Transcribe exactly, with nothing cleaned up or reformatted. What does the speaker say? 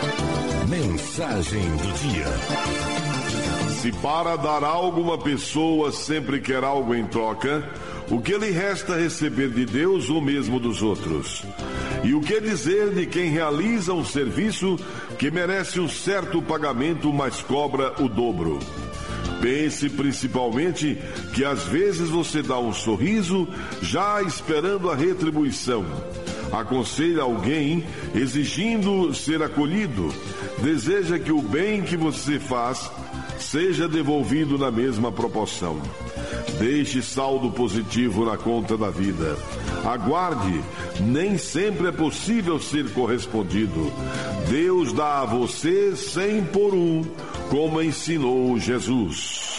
Mensagem do dia. Se para dar algo uma pessoa sempre quer algo em troca, o que lhe resta receber de Deus ou mesmo dos outros? E o que dizer de quem realiza um serviço que merece um certo pagamento, mas cobra o dobro? Pense principalmente que às vezes você dá um sorriso já esperando a retribuição. Aconselha alguém exigindo ser acolhido. Deseja que o bem que você faz seja devolvido na mesma proporção. Deixe saldo positivo na conta da vida. Aguarde, nem sempre é possível ser correspondido. Deus dá a você cem por um, como ensinou Jesus.